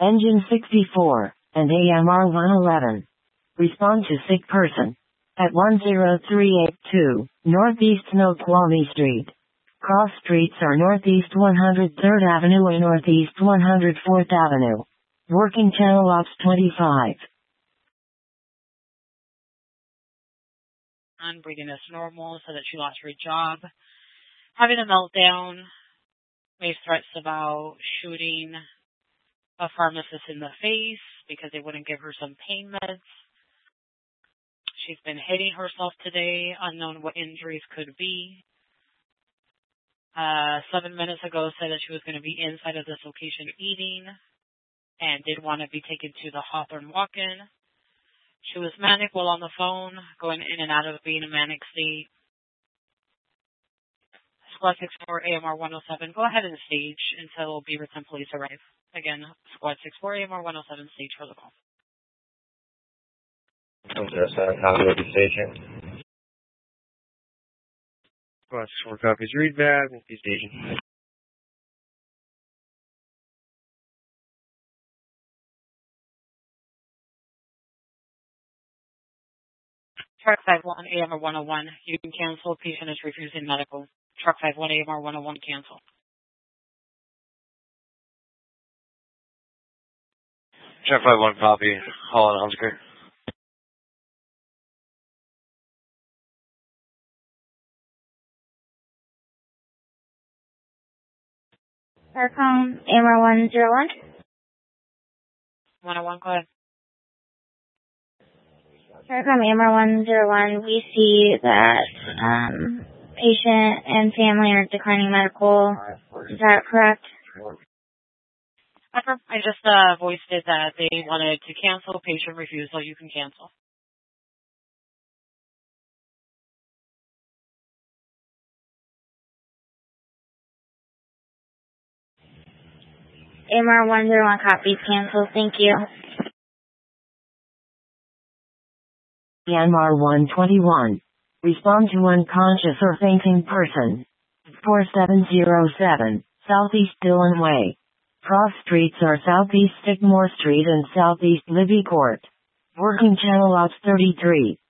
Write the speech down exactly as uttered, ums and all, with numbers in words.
Engine sixty-four, and A M R one eleven. Respond to sick person. At one zero three eight two, Northeast Snoqualmie Street. Cross streets are Northeast one hundred third Avenue and Northeast one hundred fourth Avenue. Working channel ops twenty-five. Breathing is normal, so that she lost her job. Having a meltdown. Made threats about shooting a pharmacist in the face because they wouldn't give her some pain meds. She's been hitting herself today. Unknown what injuries could be. Uh, seven minutes ago said that she was going to be inside of this location eating and did want to be taken to the Hawthorne walk-in. She was manic while on the phone, going in and out of being a manic state. Squad six four A M R one oh seven, go ahead and stage until Beaverton police arrive. Again, Squad six four A M R one oh seven, stage for the call. Understand, copy of the station. Squad six four copies, read back, and the station. Truck five one A M R one oh one, you can cancel. Patient is refusing medical. Truck five one A M R one oh one, cancel. Truck five one, copy. Call on Hunsker. Starcom, A M R one oh one. one oh one, go ahead. Starcom, A M R one oh one, we see that um, patient and family are declining medical. Is that correct? I just uh, voiced it that they wanted to cancel. Patient refusal, you can cancel. A M R one oh one, copies, cancel. Thank you. A M R one twenty-one. Respond to unconscious or fainting person. four seven zero seven, Southeast Dillon Way. Cross streets are Southeast Sycamore Street and Southeast Libby Court. Working channel ops thirty-three.